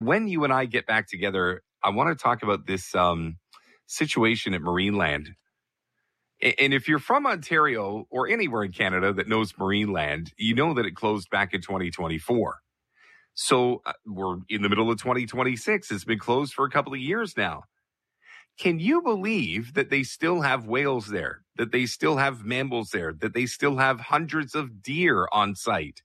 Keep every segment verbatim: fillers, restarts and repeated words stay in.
when you and I get back together, I want to talk about this um, situation at Marineland. And if you're from Ontario or anywhere in Canada that knows Marineland, you know that it closed back in twenty twenty-four. So uh, we're in the middle of twenty twenty-six. It's been closed for a couple of years now. Can you believe that they still have whales there, that they still have mammals there, that they still have hundreds of deer on site?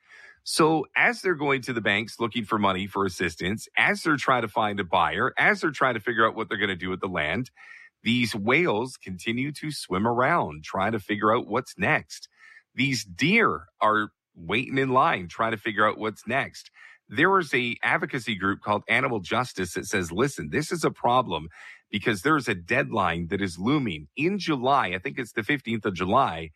So as they're going to the banks looking for money for assistance, as they're trying to find a buyer, as they're trying to figure out what they're going to do with the land, these whales continue to swim around, trying to figure out what's next. These deer are waiting in line, trying to figure out what's next. There is a advocacy group called Animal Justice that says, listen, this is a problem because there's a deadline that is looming in July. I think it's the fifteenth of July.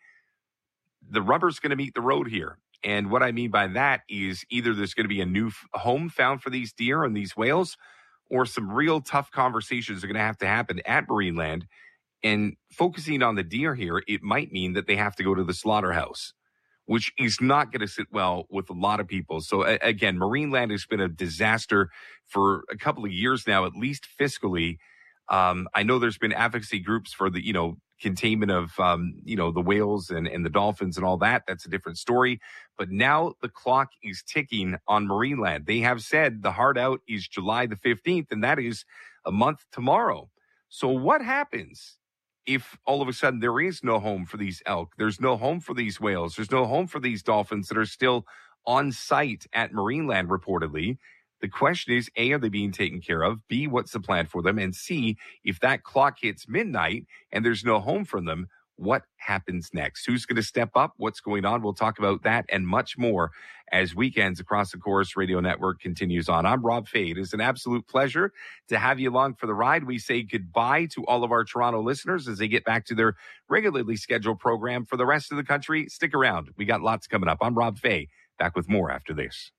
The rubber's going to meet the road here. And what I mean by that is either there's going to be a new f- home found for these deer and these whales, or some real tough conversations are going to have to happen at Marineland. And focusing on the deer here, it might mean that they have to go to the slaughterhouse, which is not going to sit well with a lot of people. So a- again, Marineland has been a disaster for a couple of years now, at least fiscally. Um, I know there's been advocacy groups for the, you know, containment of, um, you know, the whales and, and the dolphins and all that. That's a different story. But now the clock is ticking on Marineland. They have said the hard out is July the fifteenth, and that is a month tomorrow. So what happens if all of a sudden there is no home for these elk? There's no home for these whales. There's no home for these dolphins that are still on site at Marineland, reportedly. The question is, A, are they being taken care of? B, what's the plan for them? And C, if that clock hits midnight and there's no home for them, what happens next? Who's going to step up? What's going on? We'll talk about that and much more as Weekends Across the Corus Radio Network continues on. I'm Rob Fay. It is an absolute pleasure to have you along for the ride. We say goodbye to all of our Toronto listeners as they get back to their regularly scheduled program. For the rest of the country, stick around. We got lots coming up. I'm Rob Fay. Back with more after this.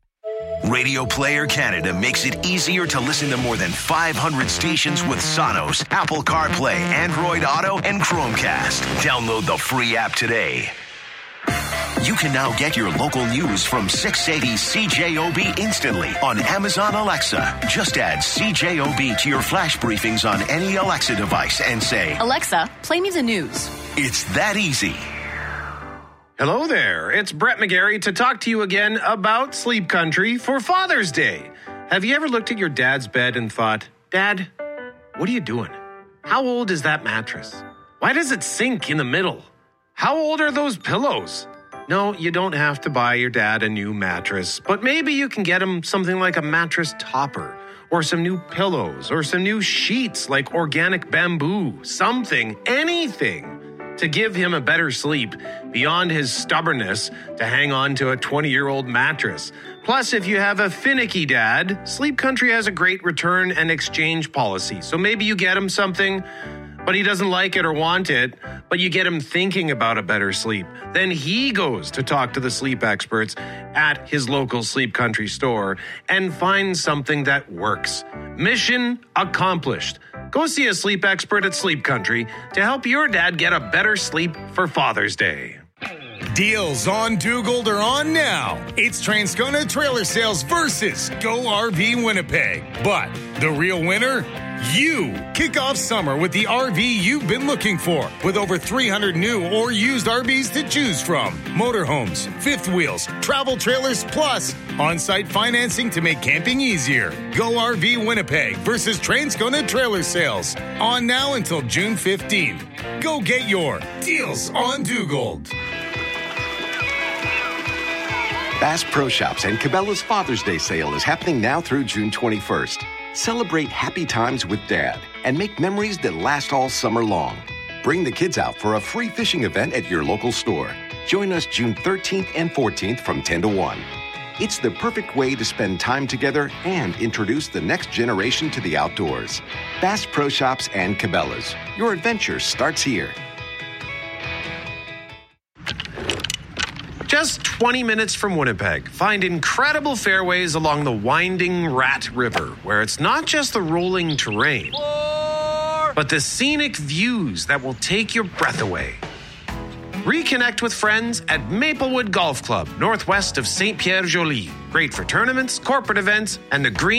Radio Player Canada makes it easier to listen to more than five hundred stations with Sonos, Apple CarPlay, Android Auto, and Chromecast. Download the free app today. You can now get your local news from six eighty C J O B instantly on Amazon Alexa. Just add C J O B to your flash briefings on any Alexa device and say, Alexa, play me the news. It's that easy. Hello there, it's Brett McGarry to talk to you again about Sleep Country for Father's Day. Have you ever looked at your dad's bed and thought, Dad, what are you doing? How old is that mattress? Why does it sink in the middle? How old are those pillows? No, you don't have to buy your dad a new mattress, but maybe you can get him something like a mattress topper, or some new pillows, or some new sheets like organic bamboo, something, anything, to give him a better sleep beyond his stubbornness to hang on to a twenty-year-old mattress. Plus, if you have a finicky dad, Sleep Country has a great return and exchange policy. So maybe you get him something, but he doesn't like it or want it, but you get him thinking about a better sleep. Then he goes to talk to the sleep experts at his local Sleep Country store and finds something that works. Mission accomplished. Go see a sleep expert at Sleep Country to help your dad get a better sleep for Father's Day. Deals on Dugald are on now. It's Transcona Trailer Sales versus Go R V Winnipeg. But the real winner? You. Kick off summer with the R V you've been looking for, with over three hundred new or used R Vs to choose from. Motorhomes, fifth wheels, travel trailers, plus on-site financing to make camping easier. Go R V Winnipeg versus Transcona Trailer Sales. On now until June fifteenth. Go get your Deals on Dugald. Bass Pro Shops and Cabela's Father's Day sale is happening now through June twenty-first. Celebrate happy times with Dad and make memories that last all summer long. Bring the kids out for a free fishing event at your local store. Join us June thirteenth and fourteenth from ten to one. It's the perfect way to spend time together and introduce the next generation to the outdoors. Bass Pro Shops and Cabela's. Your adventure starts here. Just twenty minutes from Winnipeg, find incredible fairways along the winding Rat River, where it's not just the rolling terrain, but the scenic views that will take your breath away. Reconnect with friends at Maplewood Golf Club, northwest of Saint Pierre Joly. Great for tournaments, corporate events, and the green